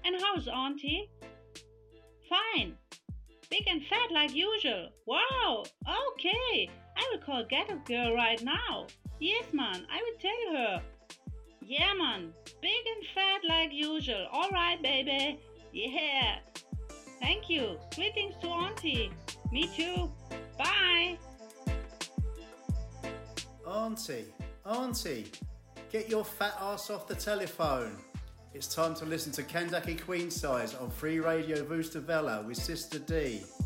And how's Auntie? Fine. Big and fat like usual. Wow. Okay. I will call Ghetto Girl right now. Yes, man. I will tell her. Yeah, man. Big and fat like usual. All right, baby. Yeah. Thank you. Greetings to Auntie. Me too. Bye. Auntie, get your fat ass off the telephone. It's time to listen to Kandaki Queen Size on Free Radio Vustavella with Sister D.